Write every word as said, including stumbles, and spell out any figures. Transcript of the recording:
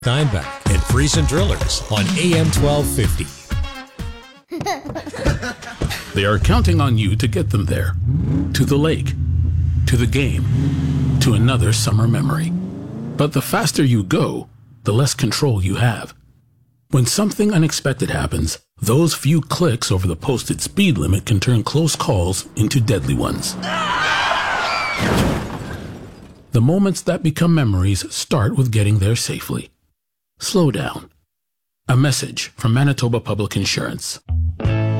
Steinbeck and Friesen Drillers on A M twelve fifty. They are counting on you to get them there. To the lake. To the game. To another summer memory. But the faster you go, the less control you have. When something unexpected happens, those few clicks over the posted speed limit can turn close calls into deadly ones. The moments that become memories start with getting there safely. Slow down. A message from Manitoba Public Insurance.